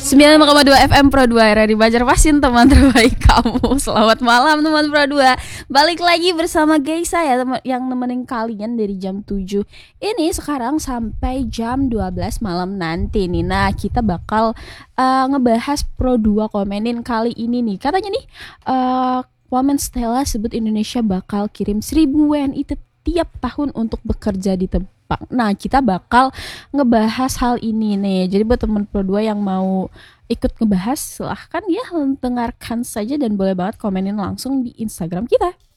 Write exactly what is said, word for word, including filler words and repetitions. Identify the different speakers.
Speaker 1: sembilan puluh lima koma dua F M Pro dua era di Banjarmasin, teman terbaik kamu. Selamat malam teman Pro dua. Balik lagi bersama guys saya teman yang nemenin kalian dari jam tujuh ini sekarang sampai jam dua belas malam nanti nih. Nah, kita bakal uh, ngebahas Pro dua komenin kali ini nih. Katanya nih uh, Wamen Stella sebut Indonesia bakal kirim seribu W N I tiap tahun untuk bekerja di tempat. Nah, kita bakal ngebahas hal ini nih. Jadi buat teman Pro dua yang mau ikut ngebahas, silahkan ya dengarkan saja dan boleh banget komenin langsung di Instagram kita.